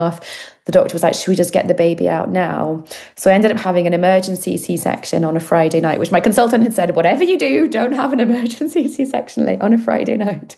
The doctor was like, should we just get the baby out now? So I ended up having an emergency C-section on a Friday night, which my consultant had said, whatever you do, don't have an emergency C-section late on a Friday night.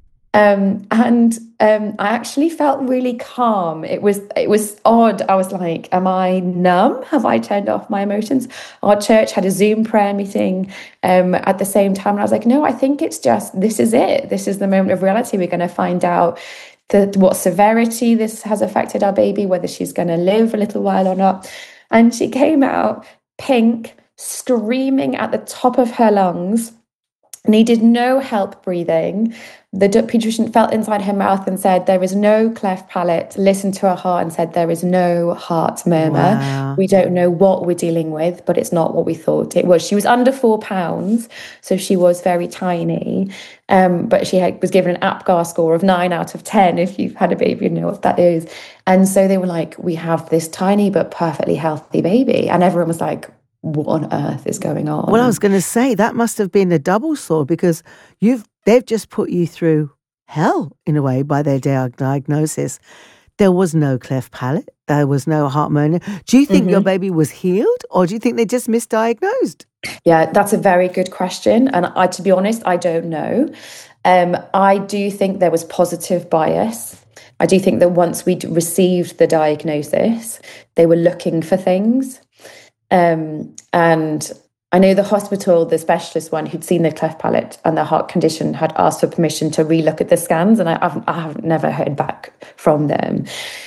I actually felt really calm. It was odd. I was like, am I numb? Have I turned off my emotions? Our church had a Zoom prayer meeting at the same time. And I was like, no, I think it's just, this is it. This is the moment of reality. We're going to find out what severity this has affected our baby, whether she's going to live a little while or not. And she came out pink, screaming at the top of her lungs, needed no help breathing. The pediatrician felt inside her mouth and said, there is no cleft palate, listened to her heart and said, there is no heart murmur. Wow. We don't know what we're dealing with, but it's not what we thought it was. She was under 4 pounds, so she was very tiny. But she was given an APGAR score of 9 out of 10. If you've had a baby, you know what that is. And so they were like, we have this tiny but perfectly healthy baby. And everyone was like, what on earth is going on? Well, I was going to say that must have been a double sword because they've just put you through hell in a way by their diagnosis. There was no cleft palate. There was no heart murmur. Do you think your baby was healed or do you think they just misdiagnosed? Yeah, that's a very good question. And to be honest, I don't know. I do think there was positive bias. I do think that once we'd received the diagnosis, they were looking for things. And I know the hospital, the specialist one who'd seen the cleft palate and the heart condition had asked for permission to relook at the scans, and I've never heard back from them.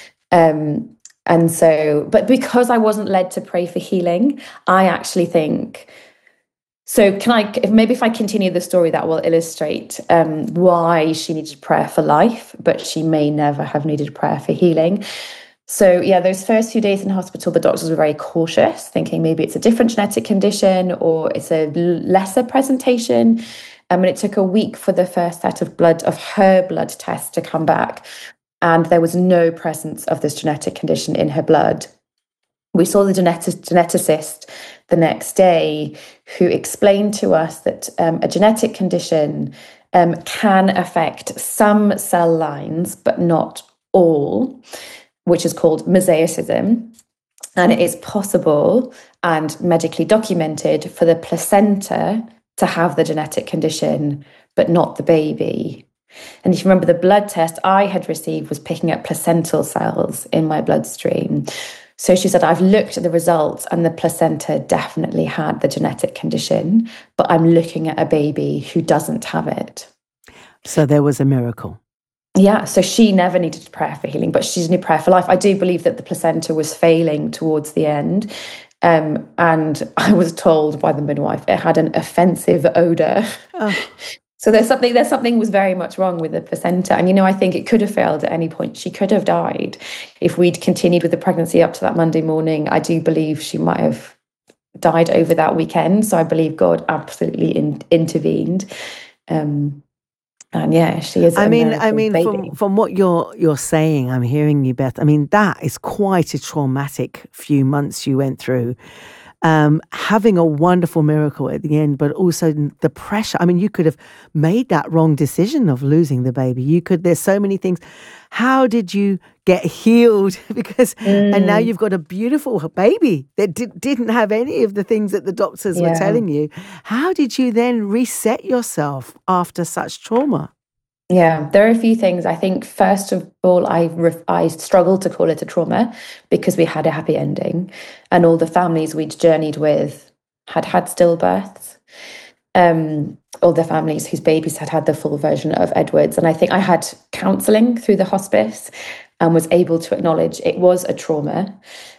And so, but because I wasn't led to pray for healing, I actually think, so if I continue the story, that will illustrate why she needed prayer for life, but she may never have needed prayer for healing. So yeah, those first few days in hospital, the doctors were very cautious, thinking maybe it's a different genetic condition or it's a lesser presentation. And it took a week for the first set of her blood tests to come back. And there was no presence of this genetic condition in her blood. We saw the geneticist the next day who explained to us that a genetic condition can affect some cell lines, but not all, which is called mosaicism. And it is possible and medically documented for the placenta to have the genetic condition, but not the baby. And if you remember, the blood test I had received was picking up placental cells in my bloodstream. So she said, I've looked at the results and the placenta definitely had the genetic condition, but I'm looking at a baby who doesn't have it. So there was a miracle. Yeah, so she never needed prayer for healing, but she needed prayer for life. I do believe that the placenta was failing towards the end. And I was told by the midwife it had an offensive odour. Oh. So there's something was very much wrong with the placenta. And, I think it could have failed at any point. She could have died. If we'd continued with the pregnancy up to that Monday morning, I do believe she might have died over that weekend. So I believe God absolutely intervened. And yeah, she is. From what you're saying, I'm hearing you, Beth. I mean, that is quite a traumatic few months you went through. Having a wonderful miracle at the end, but also the pressure. I mean, you could have made that wrong decision of losing the baby. There's so many things. How did you get healed? And now you've got a beautiful baby that didn't have any of the things that the doctors were telling you. How did you then reset yourself after such trauma? Yeah, there are a few things. I think, first of all, I struggled to call it a trauma because we had a happy ending and all the families we'd journeyed with had stillbirths. All the families whose babies had the full version of Edwards. And I think I had counselling through the hospice and was able to acknowledge it was a trauma.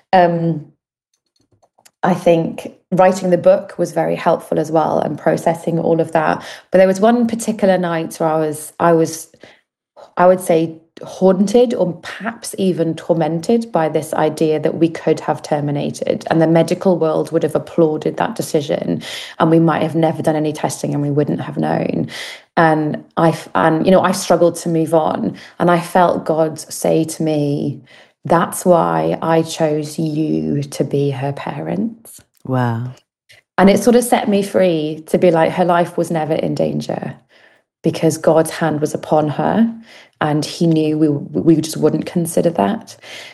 I think writing the book was very helpful as well and processing all of that. But there was one particular night where I would say, haunted or perhaps even tormented by this idea that we could have terminated, and the medical world would have applauded that decision, and we might have never done any testing and we wouldn't have known. And I struggled to move on, and I felt God say to me, that's why I chose you to be her parents. Wow. And it sort of set me free to be like, her life was never in danger, because God's hand was upon her, and he knew we just wouldn't consider that.